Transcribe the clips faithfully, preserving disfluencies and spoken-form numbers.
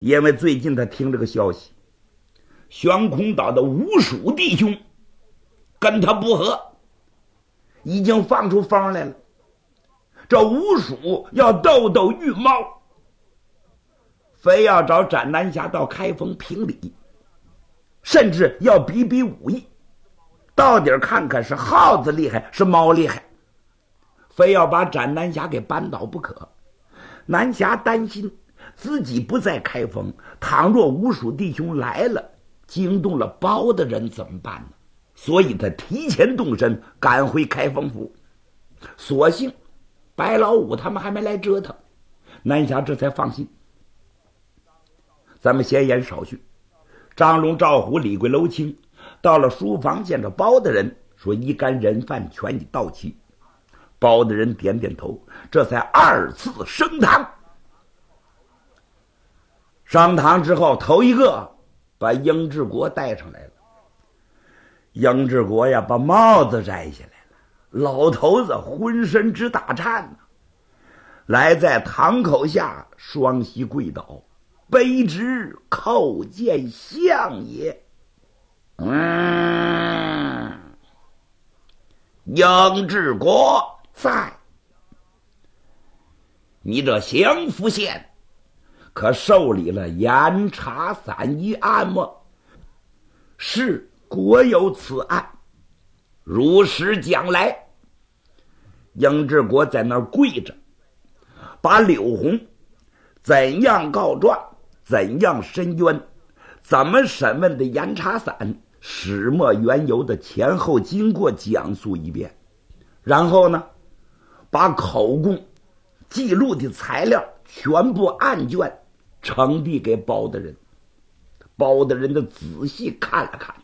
因为最近他听这个消息，悬空岛的吴蜀弟兄跟他不和，已经放出风来了。这吴蜀要斗斗玉猫，非要找斩南侠到开封评理，甚至要比比武艺，到底看看是耗子厉害是猫厉害，非要把斩南侠给扳倒不可。南侠担心自己不在开封，倘若吴蜀弟兄来了，惊动了包的人怎么办呢？所以他提前动身赶回开封府。所幸白老五他们还没来折腾，南侠这才放心。咱们闲言少叙，张龙、赵虎、李贵、娄青到了书房，见着包大人，说一干人犯全已到齐。包大人点点头，这才二次升堂。上堂之后，头一个把英治国带上来了。英治国呀，把帽子摘下来了，老头子浑身直打颤呢，来在堂口下双膝跪倒，卑职叩见相爷。嗯，英治国在。你这降福县可受理了严查散一案吗？是，国有此案，如实讲来。英治国在那儿跪着，把柳红怎样告状，怎样申冤，怎么审问的严查散，始末缘由的前后经过讲述一遍。然后呢，把口供记录的材料全部案卷呈递给包大人。包大人的仔细看了看，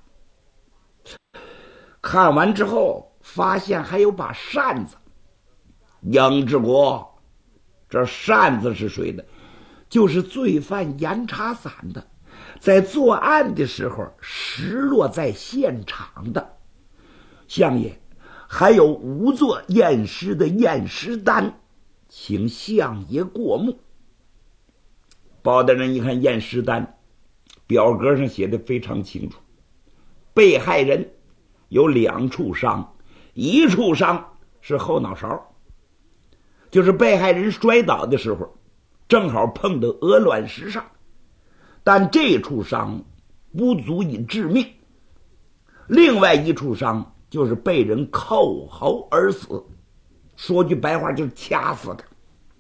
看完之后发现还有把扇子。英治国，这扇子是谁的？就是罪犯严查散的，在作案的时候失落在现场的。相爷，还有无作验尸的验尸单，请相爷过目。包大人一看验尸单，表格上写的非常清楚，被害人有两处伤，一处伤是后脑勺，就是被害人摔倒的时候正好碰到鹅卵石上，但这处伤不足以致命。另外一处伤就是被人扣喉而死，说句白话就是掐死他。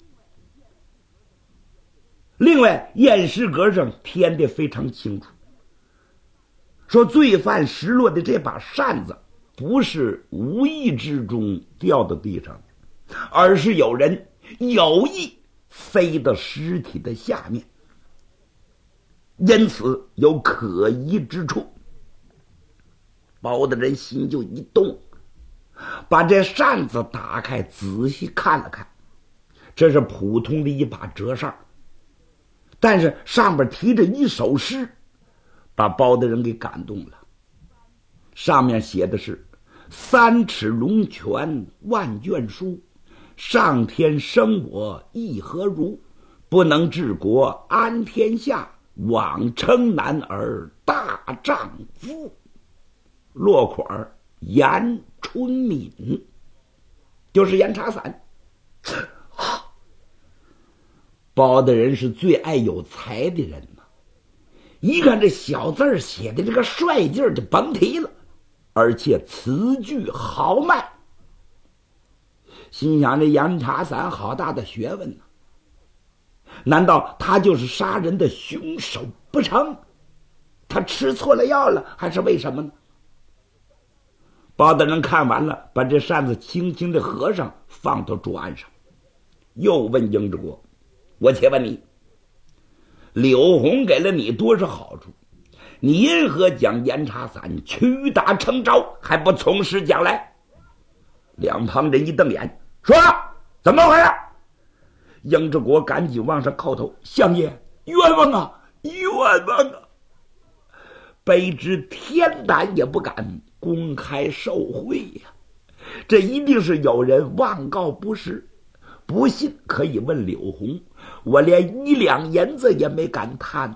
另外验尸格上填得非常清楚，说罪犯失落的这把扇子不是无意之中掉到地上，而是有人有意塞到尸体的下面，因此有可疑之处。包大人心就一动，把这扇子打开仔细看了看，这是普通的一把折扇，但是上边提着一首诗，把包大人给感动了。上面写的是：三尺龙泉万卷书，上天生我亦何如？不能治国安天下，枉称男儿大丈夫。落款严春敏，就是严查散。包大人是最爱有才的人呐，一看这小字写的这个帅劲儿就甭提了，而且词句豪迈，心想这严查散好大的学问呢，难道他就是杀人的凶手不成？他吃错了药了还是为什么呢？包大人看完了，把这扇子轻轻的合上，放到桌案上，又问英治国：我且问你，柳红给了你多少好处？你因何将严查散屈打成招，还不从实讲来？两旁人一瞪眼，说怎么回事？英治国赶紧往上叩头：相爷冤枉啊，冤枉啊！卑职天胆也不敢公开受贿呀，这一定是有人妄告不实。不信可以问柳红， 我连一两银子也没敢贪。